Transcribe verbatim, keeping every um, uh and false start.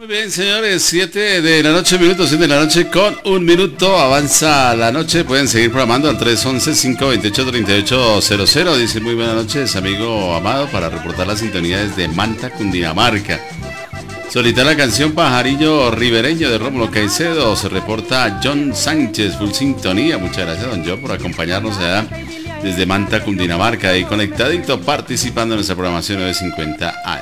Muy bien, señores, siete de la noche, minutos, siete de la noche con un minuto, avanza la noche, pueden seguir programando al tres once, cinco veintiocho, treinta y ocho cero cero, dice muy buenas noches, amigo amado, para reportar la sintonía desde Manta, Cundinamarca. Solicitar la canción Pajarillo Ribereño de Rómulo Caicedo, se reporta John Sánchez, full sintonía, muchas gracias don John por acompañarnos allá desde Manta, Cundinamarca, y conectadito participando en nuestra programación nueve cincuenta A M.